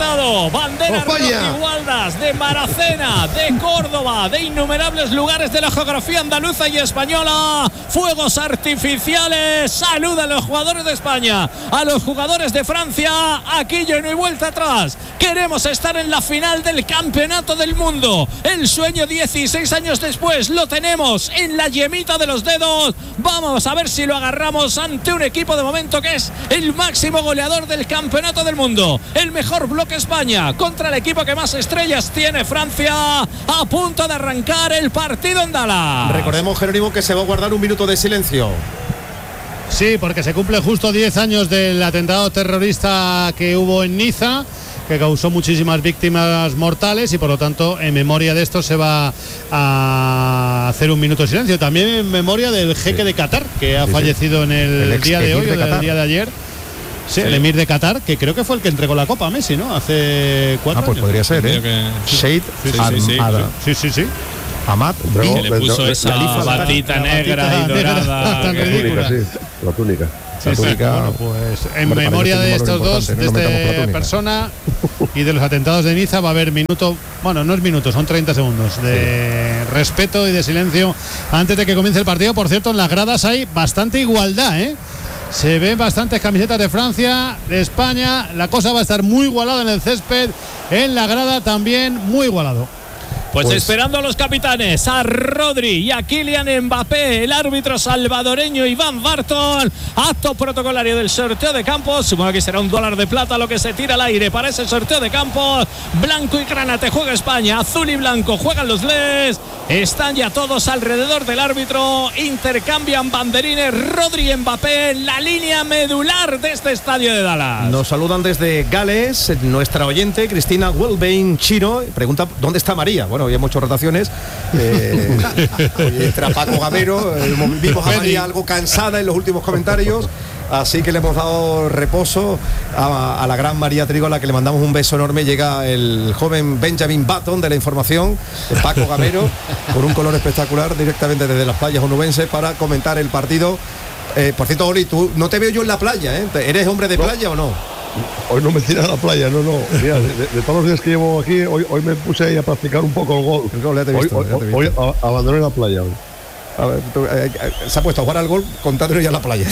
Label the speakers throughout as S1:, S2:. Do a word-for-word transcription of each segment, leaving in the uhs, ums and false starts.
S1: levantado banderas rojigualdas de Maracena, de Córdoba, de innumerables lugares de la geografía andaluza y española. Fuegos artificiales. Saluda a los jugadores de España, a los jugadores de Francia. Aquí yo no hay vuelta atrás. Queremos estar en la final del campeonato del mundo. El sueño dieciséis años después lo tenemos en la yemita de los dedos. Vamos a ver si lo agarramos ante un equipo de momento que es el máximo goleador del campeonato del mundo. El mejor bloque España contra el equipo que más estrellas tiene Francia. A punto de arrancar el partido en Dallas.
S2: Recordemos, Jerónimo, que se va a guardar un minuto de silencio.
S3: Sí, porque se cumple justo diez años del atentado terrorista que hubo en Niza, que causó muchísimas víctimas mortales, y por lo tanto en memoria de esto se va a hacer un minuto de silencio. También en memoria del jeque sí. de Qatar, que ha sí, fallecido sí. en el, el día de hoy o del día de ayer. Sí, sí, el emir de Qatar, que creo que fue el que entregó la copa a Messi, ¿no? Hace cuatro
S2: ah, pues
S3: años.
S2: podría ser, ¿eh? Que... Sheikh
S3: sí, sí, sí, sí,
S2: sí, sí, sí. Ahmad,
S1: y que le puso esa batita negra y dorada.
S4: Tan ridícula. Sí, la túnica.
S3: Sí, sí, bueno, pues en hombre, memoria de estos dos, de no esta persona y de los atentados de Niza, va a haber minuto, bueno, no es minuto, son treinta segundos de sí. respeto y de silencio antes de que comience el partido. Por cierto, en las gradas hay bastante igualdad, ¿eh? Se ven bastantes camisetas de Francia, de España. La cosa va a estar muy igualada en el césped, en la grada también muy igualado.
S1: Pues, pues esperando a los capitanes, a Rodri y a Kylian Mbappé, el árbitro salvadoreño Iván Barton. Acto protocolario del sorteo de campos. Supongo que será un dólar de plata lo que se tira al aire para ese sorteo de campos. Blanco y granate juega España, azul y blanco juegan los Les. Están ya todos alrededor del árbitro, intercambian banderines. Rodri y Mbappé, la línea medular de este estadio de Dallas.
S2: Nos saludan desde Gales nuestra oyente Cristina Welbein Chino. Pregunta ¿dónde está María? Bueno, hoy hay muchas rotaciones. Eh, hoy entra Paco Gamero. Eh, vimos a María algo cansada en los últimos comentarios. Así que le hemos dado reposo a, a la gran María Trigo, a la que le mandamos un beso enorme. Llega el joven Benjamin Button de la información, Paco Gamero, con un color espectacular, directamente desde las playas onubenses para comentar el partido. Eh, por cierto, Oli, tú no te veo yo en la playa, ¿eh? ¿Eres hombre de playa no. o no?
S4: Hoy no me tiras a la playa, no, no. Mira, de, de todos los días que llevo aquí, hoy, hoy me puse ahí a practicar un poco el golf.
S2: El golf, ya te he visto,
S4: hoy,
S2: ya te he visto.
S4: hoy, hoy a, abandoné la playa hoy.
S2: A ver, tú, eh, se ha puesto a jugar al golf contándole ya la playa.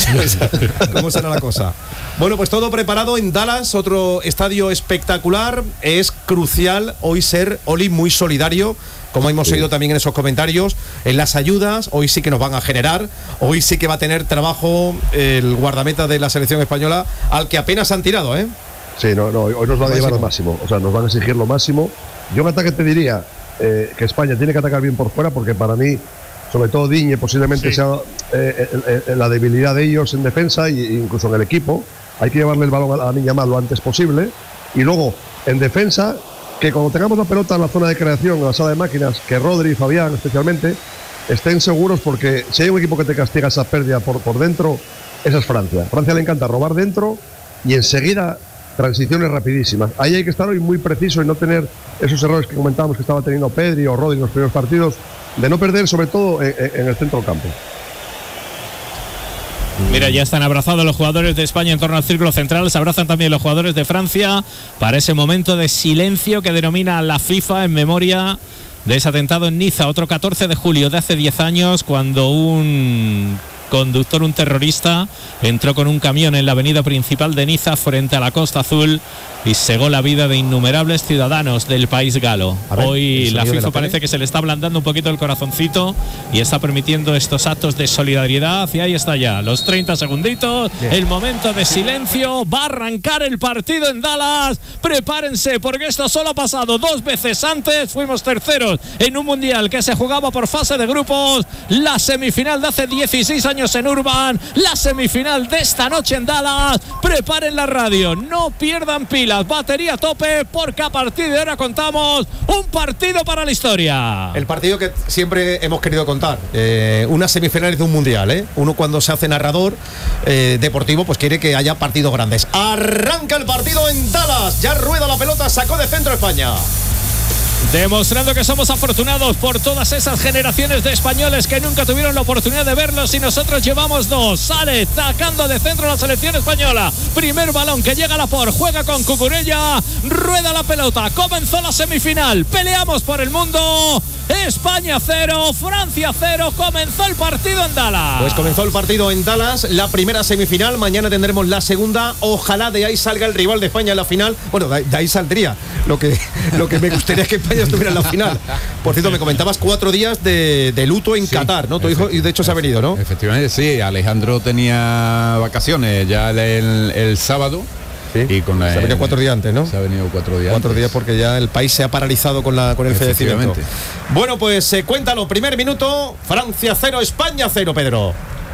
S2: ¿Cómo será la cosa? Bueno, pues todo preparado en Dallas, otro estadio espectacular. Es crucial hoy ser, Oli, muy solidario, como hemos sí. oído también en esos comentarios, en las ayudas. Hoy sí que nos van a generar, hoy sí que va a tener trabajo el guardameta de la selección española, al que apenas han tirado, ¿eh?
S4: Sí, no, no, hoy nos van a llevar al máximo, o sea, nos van a exigir lo máximo. Yo en ataque te diría eh, que España tiene que atacar bien por fuera, porque para mí, sobre todo Digne, posiblemente sí. sea eh, eh, eh, la debilidad de ellos en defensa e incluso en el equipo. Hay que llevarle el balón a la niña más lo antes posible. Y luego, en defensa, que cuando tengamos la pelota en la zona de creación, en la sala de máquinas, que Rodri y Fabián especialmente estén seguros, porque si hay un equipo que te castiga esa pérdida por, por dentro, esa es Francia. Francia le encanta robar dentro y enseguida transiciones rapidísimas. Ahí hay que estar hoy muy preciso y no tener esos errores que comentábamos que estaba teniendo Pedri o Rodri en los primeros partidos, de no perder sobre todo en, en el centro del campo.
S1: Mira, ya están abrazados los jugadores de España en torno al círculo central. Se abrazan también los jugadores de Francia para ese momento de silencio que denomina la FIFA en memoria de ese atentado en Niza, otro catorce de julio de hace diez años, cuando un conductor, un terrorista, entró con un camión en la avenida principal de Niza frente a la Costa Azul y cegó la vida de innumerables ciudadanos del país galo. Ver, Hoy la FIFA la parece que se le está ablandando un poquito el corazoncito y está permitiendo estos actos de solidaridad, y ahí está ya, los treinta segunditos, bien. El momento de silencio, va a arrancar el partido en Dallas. Prepárense, porque esto solo ha pasado dos veces antes. Fuimos terceros en un mundial que se jugaba por fase de grupos, la semifinal de hace dieciséis años en Urban, la semifinal de esta noche en Dallas. Preparen la radio, no pierdan pilas, batería a tope, porque a partir de ahora contamos un partido para la historia.
S2: El partido que siempre hemos querido contar, eh, unas semifinales de un mundial, ¿eh? Uno cuando se hace narrador eh, deportivo, pues quiere que haya partidos grandes. Arranca el partido en Dallas, ya rueda la pelota, sacó de centro España.
S1: Demostrando que somos afortunados por todas esas generaciones de españoles que nunca tuvieron la oportunidad de verlos y nosotros llevamos dos. Sale sacando de centro la selección española. Primer balón que llega a Laporte, juega con Cucurella, rueda la pelota. Comenzó la semifinal. Peleamos por el mundo. España cero, Francia cero. Comenzó el partido en Dallas.
S2: Pues comenzó el partido en Dallas, la primera semifinal. Mañana tendremos la segunda. Ojalá de ahí salga el rival de España en la final. Bueno, de, de ahí saldría. Lo que, lo que me gustaría es que España estuviera en la final. Por cierto, me comentabas cuatro días de, de luto en sí, Qatar, ¿no? Tu hijo, y de hecho se ha venido, ¿no?
S5: Efectivamente, sí. Alejandro tenía vacaciones ya el, el, el sábado.
S2: Sí. Y con la, se ha venido cuatro días antes, ¿no?
S5: Se ha venido cuatro días
S2: Cuatro
S5: antes.
S2: días porque ya el país se ha paralizado con, la, con el fallecimiento. Bueno, pues eh, cuéntalo. Primer minuto, Francia cero, España cero, Pedro.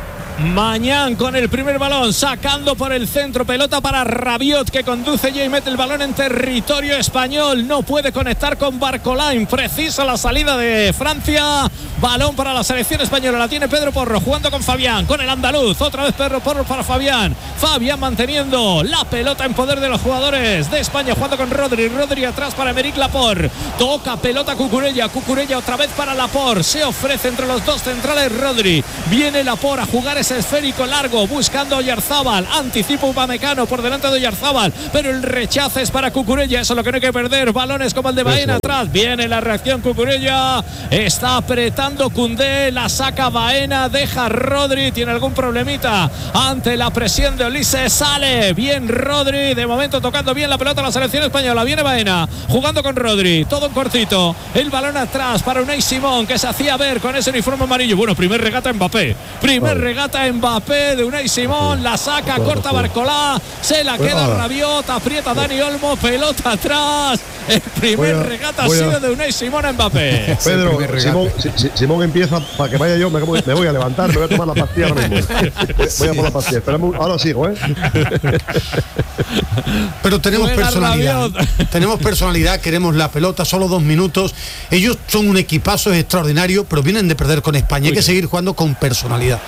S1: Mañán con el primer balón, sacando por el centro, pelota para Rabiot, que conduce ya y mete el balón en territorio español. No puede conectar con Barcola, imprecisa la salida de Francia. Balón para la selección española, la tiene Pedro Porro, jugando con Fabián, con el andaluz. Otra vez Pedro Porro para Fabián. Fabián manteniendo la pelota en poder de los jugadores de España, jugando con Rodri. Rodri atrás para Aymeric Laporte. Toca pelota Cucurella, Cucurella otra vez para Laporte. Se ofrece entre los dos centrales Rodri. Viene Laporte a jugar ese esférico largo, buscando a Oyarzábal. Anticipa Upamecano por delante de Oyarzábal, pero el rechazo es para Cucurella. Eso es lo que no hay que perder. Balones como el de Baena atrás. Viene la reacción Cucurella. Está apretando Koundé, la saca Baena, deja Rodri. Tiene algún problemita ante la presión de Olise. Sale bien Rodri. De momento tocando bien la pelota a la selección española. Viene Baena jugando con Rodri. Todo en cortito. El balón atrás para Unai Simón, que se hacía ver con ese uniforme amarillo. Bueno, primer regata Mbappé. Primer regata Mbappé de Unai Simón. La saca, corta Barcola. Se la queda Rabiot. Aprieta Dani Olmo. Pelota atrás. El primer a, regata ha sido de Unai Simón a Mbappé.
S4: Pedro, Simón, si, si, Simón empieza para que vaya yo. Me, me voy a levantar. Me voy a tomar la pastilla ahora mismo. Voy a por la pastilla. Esperamos, ahora sigo, ¿eh?
S6: Pero tenemos personalidad. Tenemos personalidad. Queremos la pelota. Solo dos minutos. Ellos son un equipazo extraordinario, pero vienen de perder con España. Hay que seguir jugando con personalidad.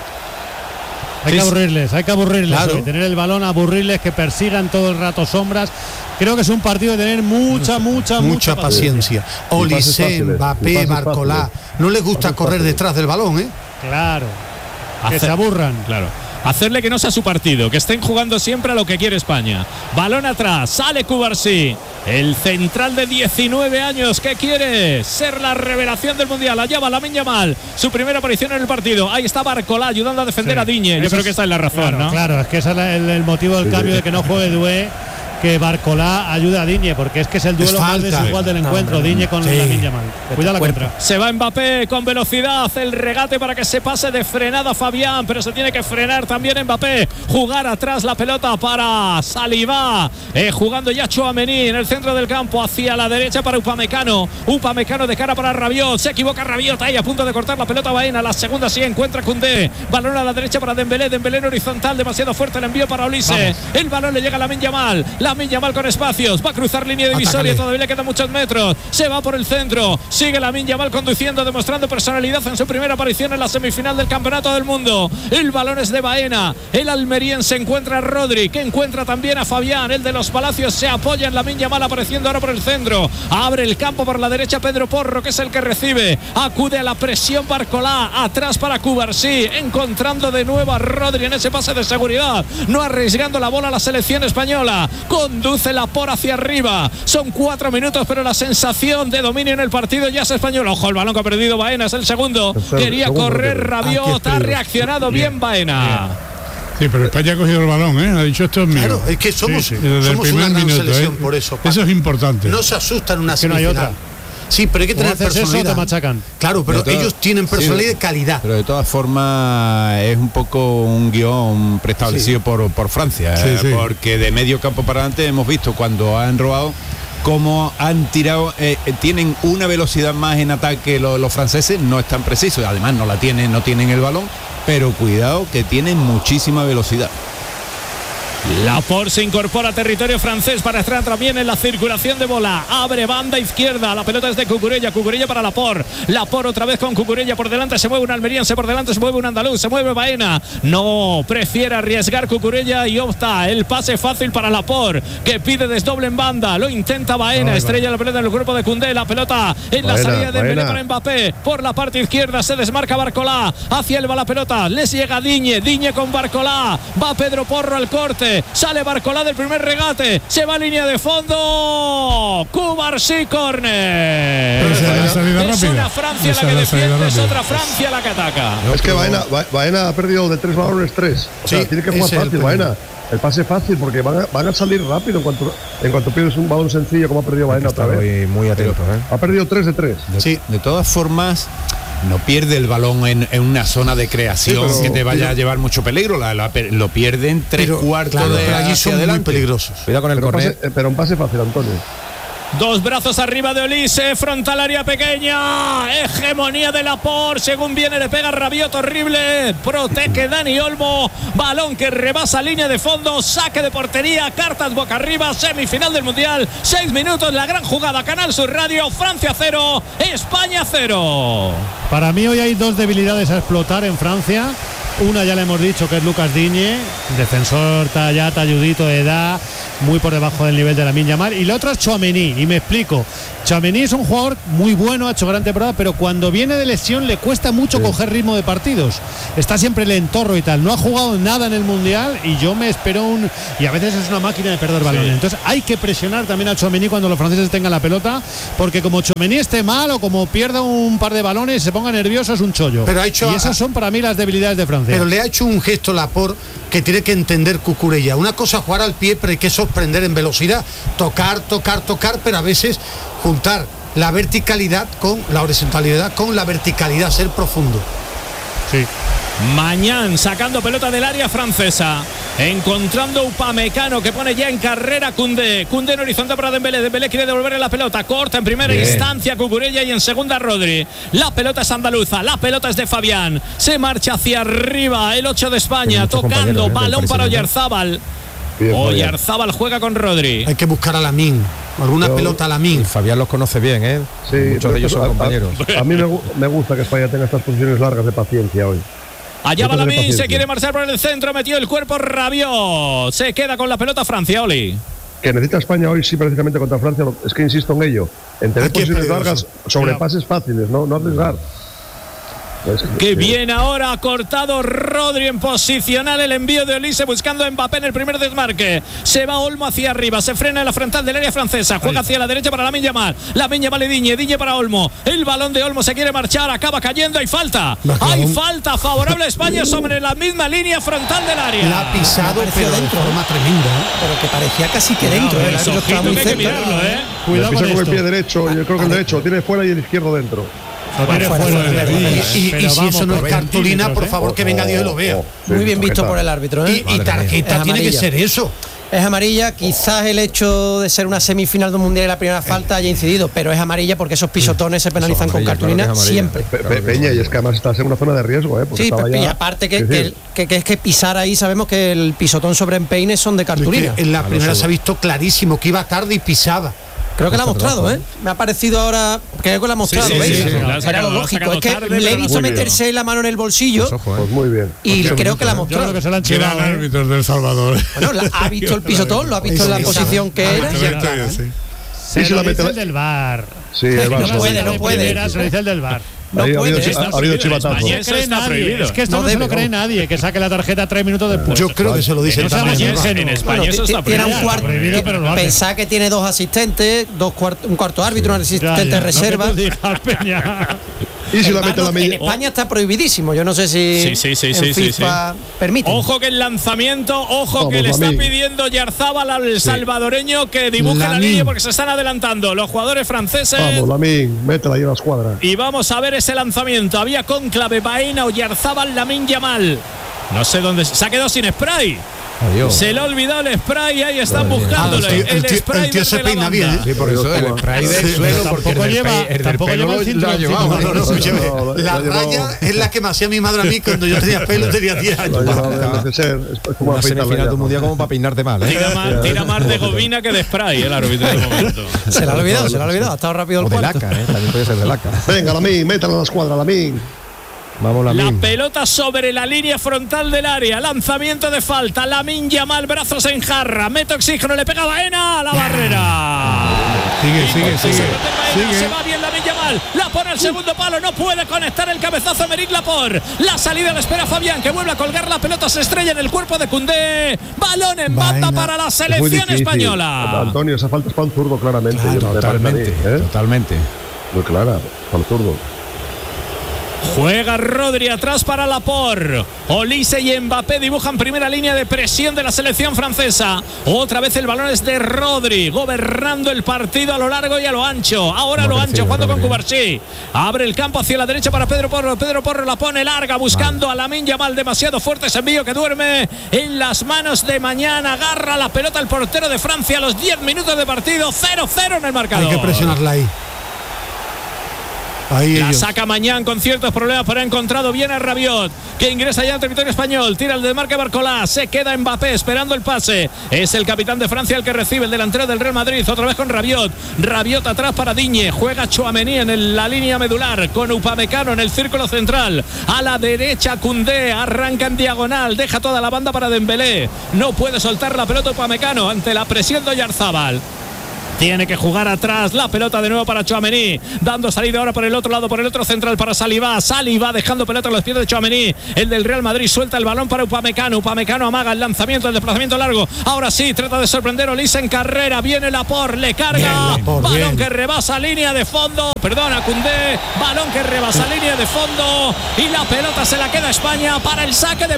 S3: Hay que aburrirles, hay que aburrirles, claro. Hoy, tener el balón, aburrirles, que persigan todo el rato sombras. Creo que es un partido de tener mucha, mucha, mucha,
S6: mucha paciencia. Olise, Mbappé, Barcola, no les gusta correr detrás del balón, ¿eh?
S3: Claro, que Hacer, se aburran.
S1: Claro. Hacerle que no sea su partido, que estén jugando siempre a lo que quiere España. Balón atrás, sale Cubarsí, el central de diecinueve años que quiere ser la revelación del mundial. Allá va Lamine Yamal, su primera aparición en el partido. Ahí está Barcola ayudando a defender sí, a Digne. Yo creo que esa es la razón,
S3: claro,
S1: ¿no?
S3: Claro, es que ese es el, el motivo del sí, cambio sí. de que no juegue Doué, que Barcola ayuda a Digne, porque es que es el duelo es más desigual del encuentro. No, Digne con sí. Lamine Yamal. Cuida la contra.
S1: Se va Mbappé con velocidad, el regate para que se pase de frenada Fabián, pero se tiene que frenar también Mbappé. Jugar atrás la pelota para Saliba, eh, jugando ya Tchouaméni en el centro del campo, hacia la derecha para Upamecano. Upamecano de cara para Rabiot, se equivoca Rabiot ahí a punto de cortar la pelota Baena. La segunda sí encuentra Koundé, balón a la derecha para Dembélé, Dembélé en horizontal, demasiado fuerte el envío para Olise. Vamos. El balón le llega a Lamine Yamal. Lamine Yamal con espacios, va a cruzar línea divisoria, todavía le quedan muchos metros, se va por el centro, sigue Lamine Yamal conduciendo, demostrando personalidad en su primera aparición en la semifinal del Campeonato del Mundo. El balón es de Baena, el almeriense encuentra a Rodri, que encuentra también a Fabián, el de los Palacios se apoya en Lamine Yamal apareciendo ahora por el centro, abre el campo por la derecha Pedro Porro, que es el que recibe, acude a la presión Barcola, atrás para Cubarsí, encontrando de nuevo a Rodri en ese pase de seguridad, no arriesgando la bola a la selección española, conduce la por hacia arriba. Son cuatro minutos, pero la sensación de dominio en el partido ya es español. Ojo, el balón que ha perdido Baena, es el segundo. El Quería segundo correr que... Rabiot, ah, ha reaccionado bien, bien Baena.
S7: Sí, pero España ha cogido el balón, ¿eh? Ha dicho esto es mío.
S6: Claro, es que somos,
S7: sí, sí.
S6: somos una gran
S7: minuto,
S6: selección
S7: ¿eh?
S6: por eso.
S7: Eso es importante.
S6: No se asustan una
S3: es que semifinal. No hay otra.
S6: Sí, pero hay que tener personalidad.
S3: Eso, te machacan.
S6: Claro, pero
S5: todas,
S6: ellos tienen personalidad
S5: sí,
S6: de calidad.
S5: Pero de todas formas es un poco un guión preestablecido sí. por, por Francia, sí, eh, sí. porque de medio campo para adelante hemos visto cuando han robado cómo han tirado, eh, tienen una velocidad más en ataque los, los franceses, no es tan preciso, además no la tienen, no tienen el balón, pero cuidado que tienen muchísima velocidad.
S1: Laporte se incorpora a territorio francés para estar también en la circulación de bola. Abre banda izquierda. La pelota es de Cucurella. Cucurella para Laporte. Laporte otra vez con Cucurella por delante. Se mueve un almeriense por delante. Se mueve un andaluz. Se mueve Baena. No, prefiere arriesgar Cucurella y opta el pase fácil para Laporte, que pide desdoble en banda. Lo intenta Baena. Estrella la pelota en el grupo de Koundé. La pelota en la
S4: Baena,
S1: salida de Dembélé
S4: Baena.
S1: para Mbappé. Por la parte izquierda se desmarca Barcolá. Hacia él va la pelota. Les llega Digne. Digne con Barcolá. Va Pedro Porro al corte. Sale Barcolá del primer regate. Se va a línea de fondo. Cubarsí, córner.
S7: Pero esa es la salida
S1: Es
S7: rápida.
S1: una Francia
S7: Esa
S1: la que
S7: es la salida
S1: defiende, es
S7: rápida.
S1: otra Francia la que ataca.
S4: Es que Baena, Ba- Baena ha perdido de tres balones tres. O sea,
S6: Sí,
S4: tiene que jugar
S6: ese es el
S4: fácil,
S6: problema.
S4: Baena. El pase fácil, porque van a, van a salir rápido en cuanto, en cuanto pierdes un balón sencillo, como ha perdido Baena otra vez.
S2: Muy, muy atento, ¿eh?
S4: Ha perdido tres de tres.
S5: De,
S6: Sí.
S5: de todas formas, no pierde el balón en, en una zona de creación
S4: Sí, pero-
S5: que te vaya
S4: pero-
S5: a llevar mucho peligro. La, la per- lo pierde en tres
S6: Pero,
S5: cuartos
S6: claro,
S5: de
S6: pero allí
S5: hacia
S6: son muy
S5: adelante.
S6: peligrosos.
S2: Cuidado con el
S4: Pero,
S2: córner.
S4: pase- eh, pero un pase fácil, Antonio.
S1: Dos brazos arriba de Olise, frontal área pequeña, hegemonía de Laporte, según viene le pega Rabiot horrible, protege Dani Olmo, balón que rebasa línea de fondo, saque de portería, cartas boca arriba, semifinal del Mundial, seis minutos, la gran jugada, Canal Sur Radio, Francia cero, España cero.
S3: Para mí hoy hay dos debilidades a explotar en Francia. Una ya le hemos dicho, que es Lucas Digne, defensor ya talludito de edad, muy por debajo del nivel de Lamine Yamal. Y la otra es Tchouaméni, y me explico. Tchouaméni es un jugador muy bueno, ha hecho gran temporada, pero cuando viene de lesión le cuesta mucho
S4: Sí.
S3: coger ritmo de partidos. Está siempre lentorro y tal. No ha jugado nada en el Mundial y yo me espero un... Y a veces es una máquina de perder balones. Entonces hay que presionar también a Tchouaméni cuando los franceses tengan la pelota, porque como Tchouaméni esté mal o como pierda un par de balones y se ponga nervioso, es un chollo.
S6: Pero ha hecho
S3: y
S6: a-
S3: esas son para mí las debilidades de Francia.
S6: Pero le ha hecho un gesto Laporte que tiene que entender Cucurella. Una cosa es jugar al pie, pero hay que sorprender en velocidad, tocar, tocar, tocar, pero a veces juntar la verticalidad con la horizontalidad, con la verticalidad, ser profundo.
S3: Sí.
S1: Mañán sacando pelota del área francesa, encontrando Upamecano que pone ya en carrera Koundé. Koundé en horizonte para Dembélé. Dembélé quiere devolverle la pelota, corta en primera
S2: Bien.
S1: instancia Cucurella y en segunda Rodri. La pelota es andaluza, la pelota es de Fabián. Se marcha hacia arriba el ocho de España,
S2: Tiene muchos
S1: tocando,
S2: compañeros, ¿eh?
S1: balón
S2: del
S1: para
S2: presidente.
S1: Oyarzábal.
S4: Bien, Fabián.
S1: Oyarzábal juega con Rodri.
S6: Hay que buscar a Lamine, alguna
S4: Yo-
S6: pelota a
S2: Y
S6: Lamine.
S2: Fabián los conoce bien, ¿eh?
S4: Sí,
S2: Muchos de ellos son
S4: a- a-
S2: compañeros.
S4: A, mí me, gu- me gusta que España tenga estas posiciones largas de paciencia hoy.
S1: Allá
S4: Hay
S1: va
S4: que tener
S1: Lamine, se
S4: paciencia.
S1: quiere marchar por el centro, metió el cuerpo Rabiot. Se queda con la pelota Francia, Oli.
S4: Que necesita España hoy, sí, precisamente contra Francia, lo- es que insisto en ello. En tener
S6: Aquí es
S4: posiciones
S6: peligroso.
S4: largas sobre
S3: Cuidado.
S4: pases fáciles, no, no arriesgar. Es
S1: Que
S4: eh,
S1: bien ahora, cortado Rodri en posicional, el envío de Olise buscando a Mbappé en el primer desmarque. Se va Olmo hacia arriba, se frena en la frontal del área francesa, juega hacia la derecha para Lamine Yamal. Lamine Yamal y Digne, Digne para Olmo. El balón de Olmo se quiere marchar, acaba cayendo, hay falta. Hay falta favorable a España sobre la misma línea frontal del área.
S6: La ha pisado,
S8: pareció
S6: pero de
S8: dentro,
S6: forma tremenda. ¿eh?
S8: Pero que parecía casi que dentro.
S1: Cuidado,
S8: El
S1: eh,
S8: árbitro
S1: ojito
S8: estaba muy
S1: que hay que
S8: cerca.
S1: mirarlo, ¿eh?
S4: le
S3: Cuidado
S4: pisa
S3: con
S4: con el
S3: esto.
S4: pie derecho, yo creo que el derecho lo tiene fuera y el izquierdo dentro.
S3: Lo tiene
S8: fuera,
S3: fuera
S8: fuera,
S3: de
S8: fuera.
S3: ahí,
S6: Y, y-
S3: pero
S6: y si
S3: vamos,
S6: eso no es
S3: por
S6: cartulina,
S3: centímetros,
S6: por
S3: ¿eh?
S6: favor, que venga Dios y lo vea.
S4: Oh, sí,
S8: Muy bien visto
S4: tarjeta.
S8: por el árbitro, ¿eh?
S6: Y, y tarjeta
S8: Es
S6: tiene que
S8: amarilla.
S6: ser eso.
S8: Es amarilla, quizás el hecho de ser una semifinal de un mundial y la primera falta haya incidido, pero es amarilla porque esos pisotones se penalizan con
S2: amarilla, claro
S8: cartulina
S2: que es amarilla.
S8: siempre.
S4: Pe-
S2: Claro
S4: Pe-
S2: que
S4: Peña,
S2: sí.
S4: y es que además estás en una zona de riesgo, ¿eh? Porque
S8: Sí,
S4: estaba
S8: Pepe,
S4: ya-
S8: y aparte que,
S4: Sí, sí.
S8: que, el- que, que es que pisar ahí sabemos que el pisotón sobre empeines son de cartulina.
S6: Es que en la primera se ha visto clarísimo que iba tarde y pisaba.
S8: Creo que la ha mostrado, ¿eh? Me ha parecido ahora, creo que la ha mostrado,
S1: sí,
S8: ¿veis?
S1: sí, sí, la ha
S8: Era
S1: sacado,
S8: lo
S1: la ha
S8: lógico,
S1: sacado
S8: es que
S1: tarde,
S8: le he
S1: pero
S8: visto
S4: muy bien.
S8: meterse la mano en el bolsillo
S2: Pues ojo, ¿eh?
S4: Pues muy bien.
S8: y creo que la ha
S3: Yo creo
S8: mostrado.
S3: que se la han
S7: Eran
S3: chivado, ¿eh?
S7: árbitros del Salvador.
S8: Bueno, la- ha visto el pisotón, lo ha visto en la
S6: Sí, sí,
S8: posición
S6: sí.
S8: que
S6: Ah,
S8: era.
S6: sí,
S7: Estoy- estoy- sí.
S3: Se
S4: sí,
S3: lo
S4: la
S3: dice
S4: mete-
S3: el del bar.
S4: Sí, el
S8: No
S4: Barça.
S8: puede, no
S3: De
S8: puede.
S3: primera, Se lo dice el del bar.
S8: No
S4: Ahí ha
S8: puede.
S4: habido chi-
S1: está
S4: ha habido
S1: prohibido en
S4: chivatazo.
S1: España.
S3: No
S1: Eso
S3: cree
S1: está
S3: nadie.
S1: prohibido.
S3: Es que esto
S8: No
S3: no, se
S8: debe,
S3: lo cree
S8: no.
S3: nadie, que saque la tarjeta tres minutos después.
S6: Yo creo que se lo dice
S1: En
S6: el
S1: España
S6: tamaño.
S1: es- en España
S8: Bueno,
S1: eso
S8: ti-
S1: está
S8: tiene un
S1: prohibido.
S8: cuarto,
S3: prohibido, pero lo hace.
S8: pensá que tiene dos asistentes, dos cuart- un cuarto árbitro, un
S3: Ya,
S8: asistente
S3: ya,
S8: de reserva.
S3: No te digas, Peña.
S4: Y si
S8: El
S4: la
S8: bar
S4: mete
S8: no-
S4: la
S8: en
S4: media.
S8: España está prohibidísimo. Yo no sé si
S1: Sí, sí, sí,
S8: en
S1: sí, sí,
S8: FIFA permite.
S1: Ojo que el lanzamiento, ojo
S4: Vamos,
S1: que le está
S4: Lamine.
S1: pidiendo Yarzábal al salvadoreño que dibuje la
S6: Lamine.
S1: línea porque se están adelantando los jugadores franceses.
S4: Vamos, Lamín, métela ahí en la escuadra.
S1: Y vamos a ver ese lanzamiento. Había cónclave, Baena, Oyarzábal, Lamine Yamal. No sé dónde. Se ha quedado sin spray.
S2: Adiós.
S1: Se le ha olvidado el spray, ahí están
S2: Madre
S1: buscándolo.
S6: Ah, el tío-
S1: el,
S6: el tío-
S1: spray
S6: el tío se
S1: desde la
S6: peina
S1: banda.
S6: bien, ¿eh?
S5: Sí, por eso el spray del
S6: Sí,
S5: suelo,
S3: pero
S5: porque el
S3: tampoco
S5: del,
S3: lleva-
S5: pe- el del
S3: tampoco
S5: pelo
S3: lleva el
S5: lo- lo ha
S3: cinturón
S5: llevado.
S6: No, no, no, escúchame.
S4: No, lo-
S6: La
S4: lo llevo-
S6: raya es la que me hacía mi madre a mí cuando yo tenía pelo, tenía diez años.
S4: Lo lleva el neceser, es como
S2: Una
S4: afeitarle
S2: semifinal
S4: ya,
S2: de un
S4: ¿no?
S2: mundial como para peinarte mal, ¿eh?
S1: Tira más, tira más de gobina que de spray el árbitro de momento.
S8: Se le ha olvidado, se le ha olvidado. Ha estado rápido el
S2: O de
S8: cuarto.
S2: laca, ¿eh? También puede ser de laca.
S4: Venga, Lamín, métala a la escuadra, Lamín.
S2: Vamos,
S1: La
S2: Lamine.
S1: pelota sobre la línea frontal del área. Lanzamiento de falta. Lamine Yamal, brazos en jarra. Mete oxígeno, le pega Baena a la barrera.
S7: Sigue, sigue,
S1: Se
S7: sigue.
S1: mete Baena,
S7: Sigue.
S1: se va bien Lamine Yamal. La pone al segundo palo. No puede conectar el cabezazo Aymeric Laporte. La salida la espera Fabián, que vuelve a colgar la pelota. Se estrella en el cuerpo de Koundé. Balón en banda
S6: Baena.
S1: para la
S4: Es muy
S1: selección
S4: difícil.
S1: española.
S4: Antonio, esa falta es para un zurdo, claramente.
S6: Claro,
S4: Yo- me parece a mí,
S5: Totalmente,
S4: ¿eh?
S5: totalmente.
S4: Muy clara, para el zurdo.
S1: Juega Rodri atrás para Laporte. Olise y Mbappé dibujan primera línea de presión de la selección francesa. Otra vez el balón es de Rodri, gobernando el partido a lo largo y a lo ancho. Ahora a lo ancho, jugando con Cubarsí. Abre el campo hacia la derecha para Pedro Porro. Pedro Porro la pone larga, buscando a Lamine Yamal. Demasiado fuerte ese envío que duerme en las manos de Mañana. Agarra la pelota el portero de Francia a los diez minutos de partido. cero cero en el marcador.
S6: Hay que presionarla ahí. Ahí
S1: La
S6: ellos.
S1: saca Mañán con ciertos problemas, pero ha encontrado bien a Rabiot, que ingresa ya en territorio español. Tira el desmarque Barcolá. Se queda Mbappé esperando el pase. Es el capitán de Francia el que recibe, el delantero del Real Madrid. Otra vez con Rabiot. Rabiot atrás para Digne. Juega Tchouaméni en el- la línea medular con Upamecano en el círculo central. A la derecha Koundé. Arranca en diagonal. Deja toda la banda para Dembélé. No puede soltar la pelota Upamecano ante la presión de Oyarzábal. Tiene que jugar atrás, la pelota de nuevo para Tchouaméni, dando salida ahora por el otro lado, por el otro central para Saliba. Saliba dejando pelota en los pies de Tchouaméni. El del Real Madrid suelta el balón para Upamecano. Upamecano amaga el lanzamiento, el desplazamiento largo. Ahora sí, trata de sorprender Olise en carrera. Viene Laporte, le carga.
S6: Bien, Laporte,
S1: balón
S6: bien.
S1: que rebasa línea de fondo. Perdona, Koundé. Balón que rebasa línea de fondo. Y la pelota se la queda España para el saque de